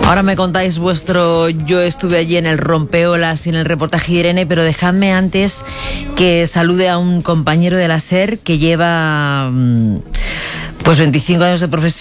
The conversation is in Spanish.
Ahora me contáis yo estuve allí en el Rompeolas y en el reportaje de Irene, pero dejadme antes que salude a un compañero de la SER que lleva pues 25 años de profesión